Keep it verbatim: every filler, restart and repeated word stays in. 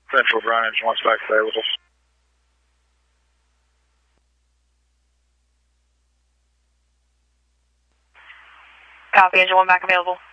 Central Brown, engine one's back available. Copy, engine one back available.